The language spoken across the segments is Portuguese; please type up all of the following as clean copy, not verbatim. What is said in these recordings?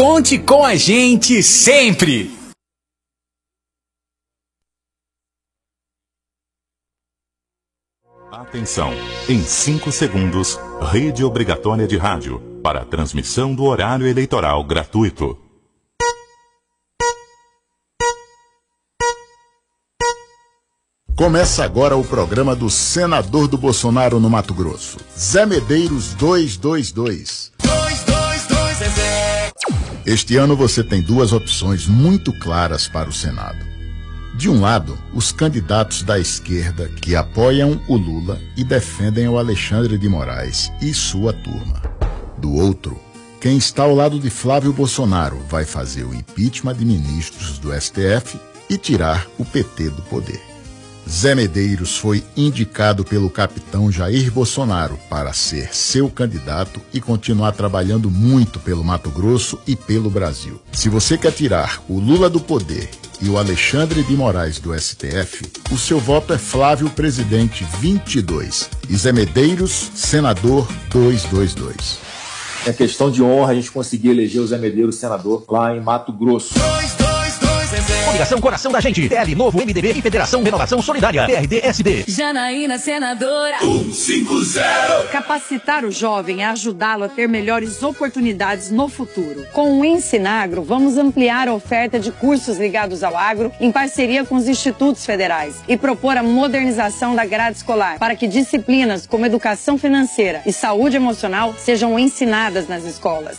Conte com a gente sempre! Atenção! Em 5 segundos, rede obrigatória de rádio para a transmissão do horário eleitoral gratuito. Começa agora o programa do senador do Bolsonaro no Mato Grosso, Zé Medeiros 222. 222 é Zé. Este ano você tem duas opções muito claras para o Senado. De um lado, os candidatos da esquerda que apoiam o Lula e defendem o Alexandre de Moraes e sua turma. Do outro, quem está ao lado de Flávio Bolsonaro vai fazer o impeachment de ministros do STF e tirar o PT do poder. Zé Medeiros foi indicado pelo capitão Jair Bolsonaro para ser seu candidato e continuar trabalhando muito pelo Mato Grosso e pelo Brasil. Se você quer tirar o Lula do poder e o Alexandre de Moraes do STF, o seu voto é Flávio Presidente 22 e Zé Medeiros Senador 222. É questão de honra a gente conseguir eleger o Zé Medeiros senador lá em Mato Grosso. 222 é Zé. Coligação Coração da Gente, PL Novo, MDB e Federação Renovação Solidária, PRD-SD. Janaína Senadora 150. Capacitar o jovem é ajudá-lo a ter melhores oportunidades no futuro. Com o Ensinagro, vamos ampliar a oferta de cursos ligados ao agro em parceria com os institutos federais e propor a modernização da grade escolar para que disciplinas como educação financeira e saúde emocional sejam ensinadas nas escolas.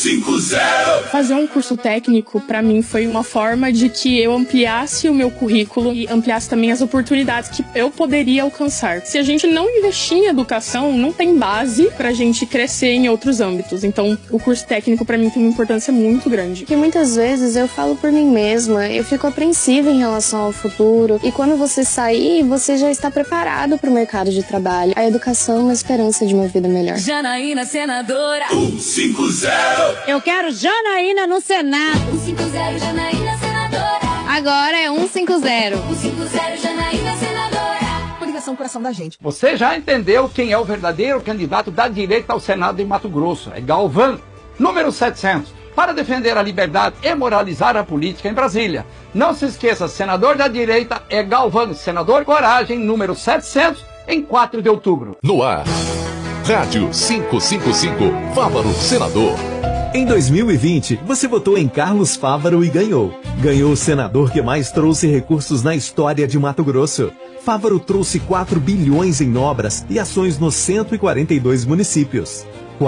150. Fazer um curso técnico, para mim, foi uma forma de que eu ampliasse o meu currículo e ampliasse também as oportunidades que eu poderia alcançar. Se a gente não investir em educação, não tem base pra gente crescer em outros âmbitos. Então, o curso técnico pra mim tem uma importância muito grande. Porque muitas vezes eu falo por mim mesma, eu fico apreensiva em relação ao futuro. E quando você sair, você já está preparado para o mercado de trabalho. A educação é uma esperança de uma vida melhor. Janaína Senadora 150. Eu quero Janaína no Senado. 150 Janaína Senadora. Agora é 150. 150 Janaína Senadora. Coligação Coração da Gente. Você já entendeu quem é o verdadeiro candidato da direita ao Senado de Mato Grosso? É Galvão, número 700, para defender a liberdade e moralizar a política em Brasília. Não se esqueça, senador da direita é Galvão, senador Coragem, número 700, em 4 de outubro. No ar, Rádio 555, Fávaro Senador. Em 2020, você votou em Carlos Fávaro e ganhou. Ganhou o senador que mais trouxe recursos na história de Mato Grosso. Fávaro trouxe 4 bilhões em obras e ações nos 142 municípios.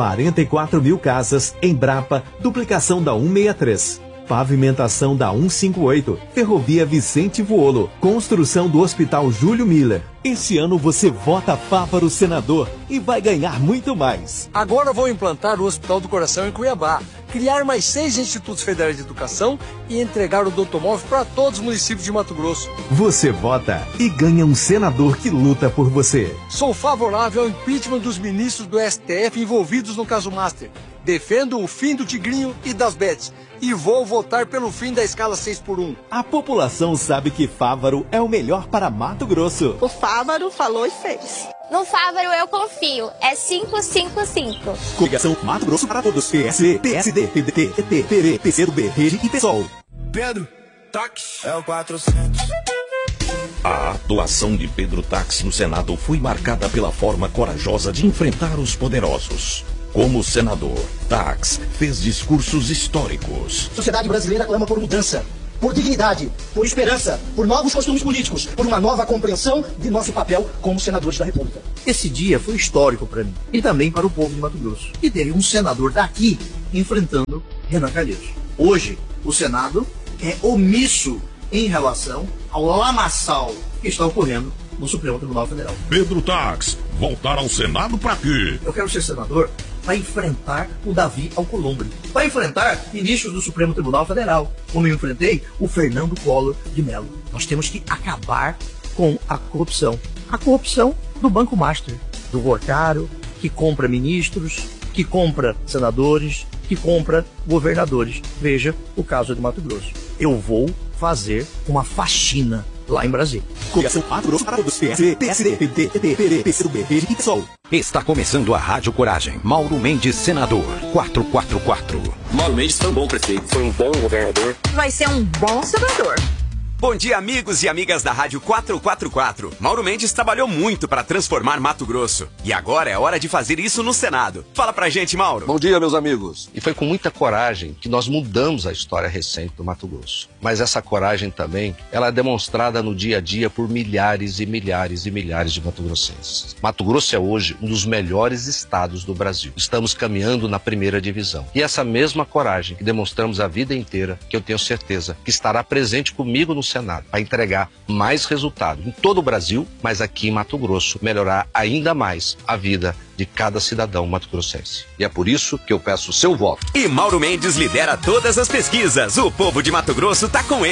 44 mil casas, Embrapa, duplicação da 163. Pavimentação da 158, Ferrovia Vicente Vuolo, construção do Hospital Júlio Miller. Esse ano você vota Fávaro senador e vai ganhar muito mais. Agora vou implantar o Hospital do Coração em Cuiabá, criar mais 6 institutos federais de educação e entregar o doutomóvel para todos os municípios de Mato Grosso. Você vota e ganha um senador que luta por você. Sou favorável ao impeachment dos ministros do STF envolvidos no caso Master. Defendo o fim do Tigrinho e das Bets. E vou votar pelo fim da escala 6x1. A população sabe que Fávaro é o melhor para Mato Grosso. O Fávaro falou e fez. No Fávaro eu confio. É 555. Coligação Mato Grosso para todos. PSB, PSD, PDT, PT, PV, PCdoB, Rede e PSOL. Pedro, táxi. É o 400. A atuação de Pedro Táxi no Senado foi marcada pela forma corajosa de enfrentar os poderosos. Como senador, Táxi fez discursos históricos. A sociedade brasileira clama por mudança, por dignidade, por esperança, por novos costumes políticos, por uma nova compreensão de nosso papel como senadores da República. Esse dia foi histórico para mim e também para o povo de Mato Grosso. E teve um senador daqui enfrentando Renan Calheiros. Hoje, o Senado é omisso em relação ao lamaçal que está ocorrendo no Supremo Tribunal Federal. Pedro Táxi, voltar ao Senado para quê? Eu quero ser senador para enfrentar o Davi Alcolumbre, para enfrentar ministros do Supremo Tribunal Federal, como eu enfrentei o Fernando Collor de Mello. Nós temos que acabar com a corrupção. A corrupção do Banco Master, do Vorcaro, que compra ministros, que compra senadores, que compra governadores. Veja o caso de Mato Grosso. Eu vou fazer uma faxina lá em Brasília. Coligação Mato Grosso para todos. PSD, PSB, PT, PB, PCdoB, Rede e PSOL. Está começando a Rádio Coragem. Mauro Mendes, senador. 444. Mauro Mendes foi um bom prefeito. Foi um bom governador. Vai ser um bom senador. Bom dia, amigos e amigas da Rádio 444. Mauro Mendes trabalhou muito para transformar Mato Grosso. E agora é hora de fazer isso no Senado. Fala pra gente, Mauro. Bom dia, meus amigos. E foi com muita coragem que nós mudamos a história recente do Mato Grosso. Mas essa coragem também, ela é demonstrada no dia a dia por milhares e milhares e milhares de mato-grossenses. Mato Grosso é hoje um dos melhores estados do Brasil. Estamos caminhando na primeira divisão. E essa mesma coragem que demonstramos a vida inteira, que eu tenho certeza que estará presente comigo no Senado, para entregar mais resultado em todo o Brasil, mas aqui em Mato Grosso, melhorar ainda mais a vida de cada cidadão mato-grossense. E é por isso que eu peço o seu voto. E Mauro Mendes lidera todas as pesquisas. O povo de Mato Grosso tá com ele.